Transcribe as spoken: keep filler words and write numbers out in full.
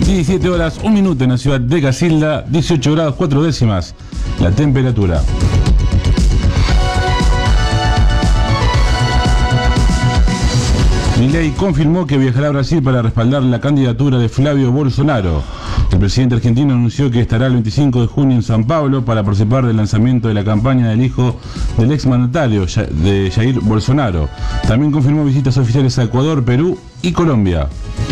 diecisiete horas, un minuto en la ciudad de Casilda, dieciocho grados cuatro décimas la temperatura. Milei confirmó que viajará a Brasil para respaldar la candidatura de Flavio Bolsonaro. El presidente argentino anunció que estará el veinticinco de junio en San Pablo para participar del lanzamiento de la campaña del hijo del exmandatario de Jair Bolsonaro. También confirmó visitas oficiales a Ecuador, Perú y Colombia.